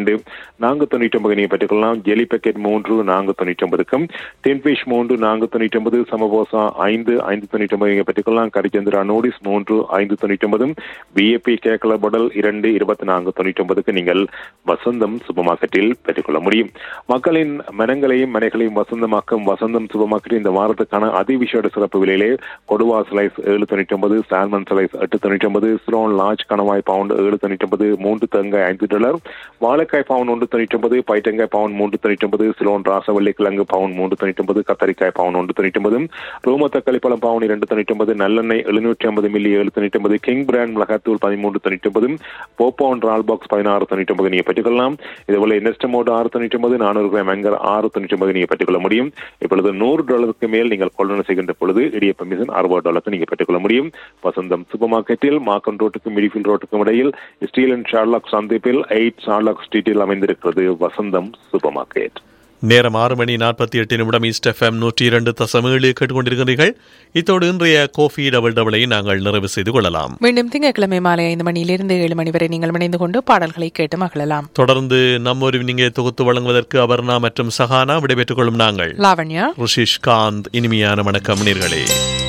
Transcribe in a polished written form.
2 499 நீங்கள் பெற்றுக்கொள்ளலாம். Jelly packet 3 499க்கும், tin fish 3 499, samosa 5 599 நீங்கள் பெற்றுக்கொள்ளலாம். கரிச்சந்திரா நூடிஸ் 3 599, விஏபி கேக்கல பொடல் 2 2499க்கு நீங்கள் வசந்தம் சூப்பர் மார்க்கெட்டில் பெற்றுக்கொள்ள முடியும். மக்களின் மனங்களையும் மனைகளையும் வசந்தமாக்கும் வசந்தம் சூப்பர் மார்க்கெட்டில் இந்த வாரத்துக்கான அதிவிசேட சிறப்பு விலையிலே கொடுவா slice 7.99, salmon slice 8.99, Ceylon large கணவாய் பவுண்ட் 7.99, 3 தேங்காய் $5, வாழைக்காய் பவுண்ட் 1.99, பைட்டங்காய் பவுண்ட் 3.99, ஸ்லோன் ராசவள்ளி கிழங்கு பவுண்ட் 3.99, கத்தரிக்காய் பவுண்ட் 1.99, ரோம தக்காளி பழம் பவுண்ட் 2.99, நல்லெண்ணெய் 750 மில்லி 7.99, கிங் பிராண்ட் மிளகாத்தூள் 13.99, போப்பவுண்ட் ரால் பாக்ஸ் 16.99 நீங்கள் பெற்றுக்கொள்ளலாம். இதுபோல நெஸ்டமோடு 6.99, 400 கிராம் அங்கர் 6.99 நீங்கள் பெற்றுக்கொள்ள முடியும். இப்பொழுது $100 மேல் நீங்கள் கொள்வனவு செய்கின்ற பொழுது இடியப்ப மிஷின் $60 நீங்கள் பெற்றுக்கொள்ள முடியும். வசந்தம் சூப்பர் மார்க்கெட்டில் மாக்கன் ரோட்டுக்கும் மிடிஃபீல்ட் ரோட்டுக்கும் இடையில் ஸ்டீல் அண்ட் ஷார்லாக் சந்திப்பில் 8 ஷார்லாக் ஸ்ட்ரீட்டில் அமைந்திருக்கிறது வசந்தம் சூப்பர் மார்க்கெட். நேரம் 6:48 ஈஸ்ட் எஃப்எம் 102.7 கேட்டுக்கொண்டிருக்கிறீர்கள். இத்தோடு இன்றைய கோஃபி டபுள் டபுளை நாங்கள் நிறைவு செய்து கொள்ளலாம். மீண்டும் திங்கட்கிழமை மாலை 5 மணியிலிருந்து 7 மணி வரை நீங்கள் இணைந்து கொண்டு பாடல்களை கேட்டு மகிழலாம். தொடர்ந்து நம்மொரு நீங்க தொகுத்து வழங்குவதற்கு அபர்ணா மற்றும் சஹானா விடைபெற்றுக் கொள்ளும் நாங்கள் லாவண்யா, ருஷிஷ் காந்த். இனிமையான வணக்கம் நேயர்களே.